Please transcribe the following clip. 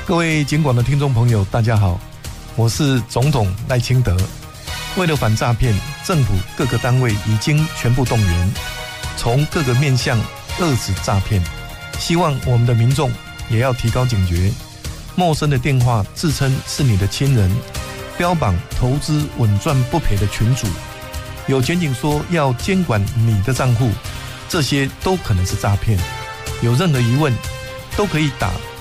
各位警广的听众朋友，大家好，我是总统赖清德。为了反诈骗，政府各个单位已经全部动员，从各个面向遏止诈骗。希望我们的民众也要提高警觉，陌生的电话自称是你的亲人，标榜投资稳赚不赔的群组，有检警说要监管你的账户，这些都可能是诈骗。有任何疑问，都可以打